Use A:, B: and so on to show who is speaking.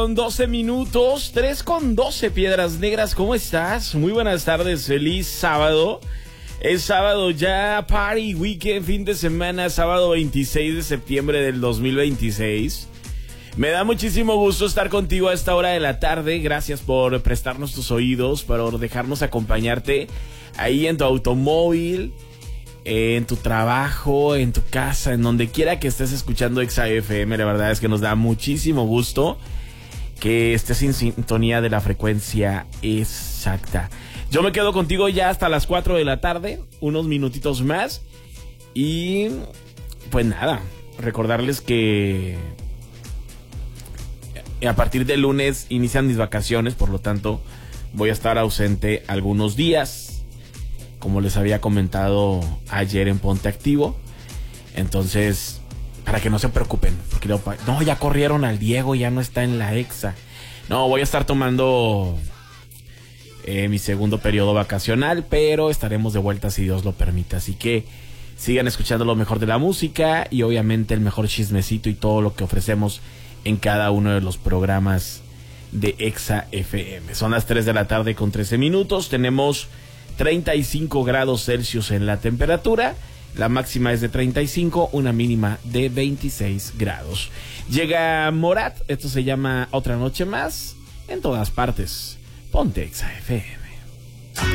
A: 3:12, 3:12, Piedras Negras, ¿cómo estás? Muy buenas tardes, feliz sábado. Es sábado ya, party, weekend, fin de semana, sábado 26 de septiembre del 2026. Me da muchísimo gusto estar contigo a esta hora de la tarde. Gracias por prestarnos tus oídos, por dejarnos acompañarte ahí en tu automóvil, en tu trabajo, en tu casa, en donde quiera que estés escuchando Exa FM. La verdad es que nos da muchísimo gusto que estés en sintonía de la frecuencia exacta. Yo me quedo contigo ya hasta las 4 de la tarde, unos minutitos más. Y pues nada, recordarles que a partir del lunes inician mis vacaciones, por lo tanto voy a estar ausente algunos días, como les había comentado ayer en Ponte Activo. Entonces, para que no se preocupen, porque no, ya corrieron al Diego, ya no está en la Exa. No, voy a estar tomando mi segundo periodo vacacional, pero estaremos de vuelta si Dios lo permite. Así que sigan escuchando lo mejor de la música y obviamente el mejor chismecito y todo lo que ofrecemos en cada uno de los programas de Exa FM. Son las 3 de la tarde con 13 minutos. Tenemos 35 grados Celsius en la temperatura. La máxima es de 35, una mínima de 26 grados. Llega Morat, esto se llama Otra Noche Más, en todas partes. Ponte Exa FM.